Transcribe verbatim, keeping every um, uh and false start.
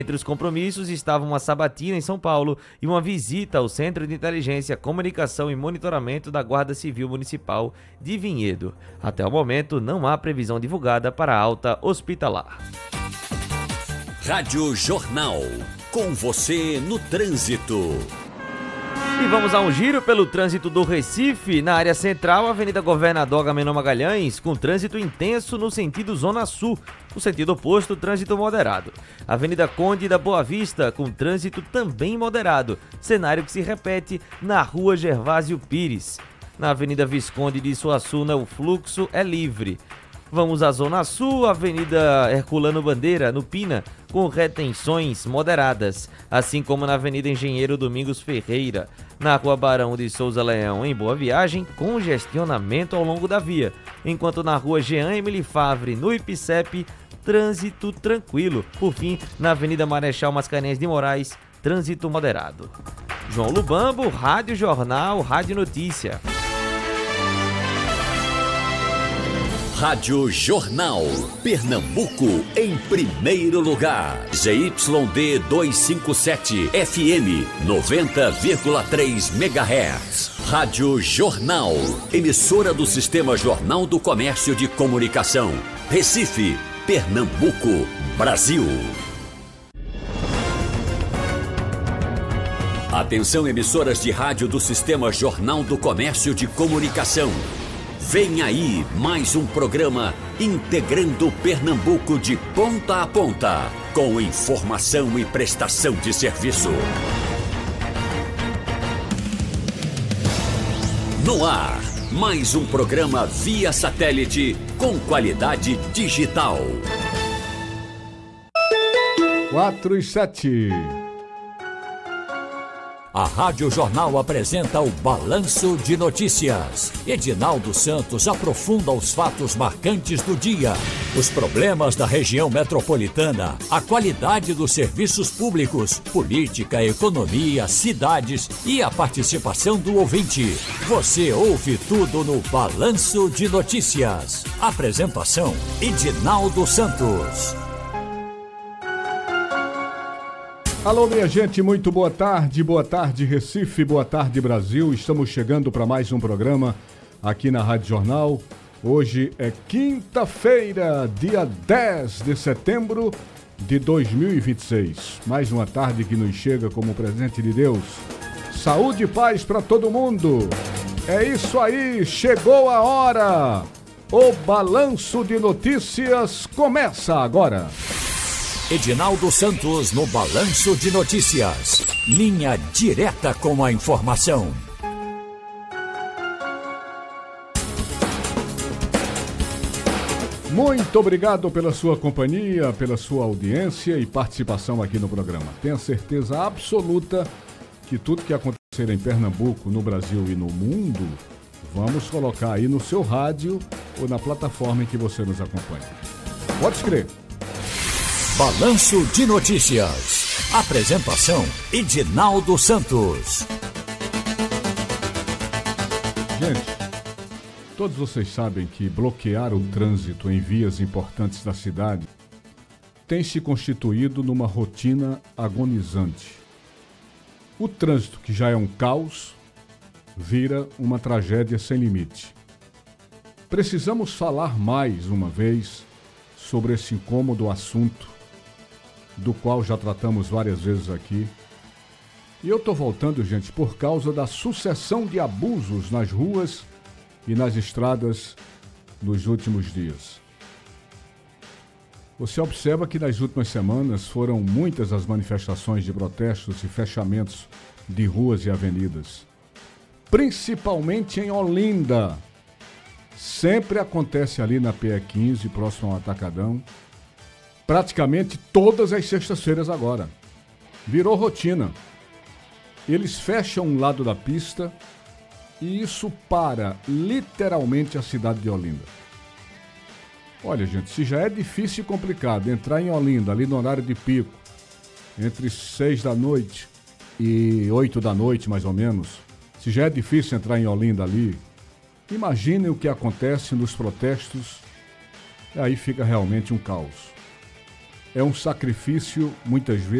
Entre os compromissos estavam uma sabatina em São Paulo e uma visita ao Centro de Inteligência, Comunicação e Monitoramento da Guarda Civil Municipal de Vinhedo. Até o momento, não há previsão divulgada para a alta hospitalar. Rádio Jornal, com você no trânsito. E vamos a um giro pelo trânsito do Recife, na área central, Avenida Governador Agamenon Magalhães, com trânsito intenso no sentido Zona Sul. No sentido oposto, trânsito moderado. Avenida Conde da Boa Vista, com trânsito também moderado. Cenário que se repete na Rua Gervásio Pires. Na Avenida Visconde de Suassuna, o fluxo é livre. Vamos à Zona Sul, Avenida Herculano Bandeira, no Pina, com retenções moderadas, assim como na Avenida Engenheiro Domingos Ferreira. Na Rua Barão de Souza Leão, em Boa Viagem, congestionamento ao longo da via, enquanto na Rua Jean Emily Favre, no Ipicep, trânsito tranquilo. Por fim, na Avenida Marechal Mascarenhas de Moraes, trânsito moderado. João Lubambo, Rádio Jornal, Rádio Notícia. Rádio Jornal, Pernambuco em primeiro lugar. Z Y D duzentos e cinquenta e sete, F M noventa vírgula três megahertz. Rádio Jornal, emissora do Sistema Jornal do Comércio de Comunicação. Recife, Pernambuco, Brasil. Atenção, emissoras de rádio do Sistema Jornal do Comércio de Comunicação. Vem aí mais um programa integrando Pernambuco de ponta a ponta, com informação e prestação de serviço. No ar, mais um programa via satélite com qualidade digital. quatro e sete. A Rádio Jornal apresenta o Balanço de Notícias. Edinaldo Santos aprofunda os fatos marcantes do dia, os problemas da região metropolitana, a qualidade dos serviços públicos, política, economia, cidades e a participação do ouvinte. Você ouve tudo no Balanço de Notícias. Apresentação: Edinaldo Santos. Alô, minha gente, muito boa tarde, boa tarde Recife, boa tarde Brasil. Estamos chegando para mais um programa aqui na Rádio Jornal. Hoje é quinta-feira, dia dez de setembro de dois mil e vinte e seis. Mais uma tarde que nos chega como presente de Deus. Saúde e paz para todo mundo. É isso aí, chegou a hora. O Balanço de Notícias começa agora. Edinaldo Santos no Balanço de Notícias. Linha direta com a informação. Muito obrigado pela sua companhia, pela sua audiência e participação aqui no programa. Tenha certeza absoluta que tudo que acontecer em Pernambuco, no Brasil e no mundo, vamos colocar aí no seu rádio ou na plataforma em que você nos acompanha. Pode escrever. Balanço de Notícias. Apresentação: Edinaldo Santos. Gente, todos vocês sabem que bloquear o trânsito em vias importantes da cidade tem se constituído numa rotina agonizante. O trânsito, que já é um caos, vira uma tragédia sem limite. Precisamos falar mais uma vez sobre esse incômodo assunto, do qual já tratamos várias vezes aqui. E eu tô voltando, gente, por causa da sucessão de abusos nas ruas e nas estradas nos últimos dias. Você observa que nas últimas semanas foram muitas as manifestações de protestos e fechamentos de ruas e avenidas. Principalmente em Olinda. Sempre acontece ali na P E quinze, próximo ao Atacadão. Praticamente todas as sextas-feiras agora. Virou rotina. Eles fecham um lado da pista e isso para literalmente a cidade de Olinda. Olha, gente, se já é difícil e complicado entrar em Olinda, ali no horário de pico, entre seis da noite e oito da noite, mais ou menos, se já é difícil entrar em Olinda ali, imaginem o que acontece nos protestos, e aí fica realmente um caos. é um sacrifício, muitas vezes,